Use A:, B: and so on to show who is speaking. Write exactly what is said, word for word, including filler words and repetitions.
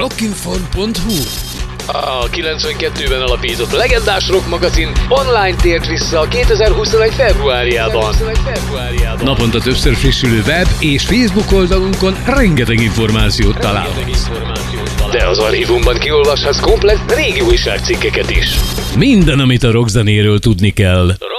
A: rockinform pont hu.
B: A kilencvenkettőben alapított legendás rock magazin online tért vissza a kétezer-huszonegy februárjában.
A: Naponta többször frissülő web és Facebook oldalunkon rengeteg információt találhatsz.
B: De az archívumban kiolvashatsz komplett régi újságcikkeket is.
A: Minden, amit a rockzenéről tudni kell.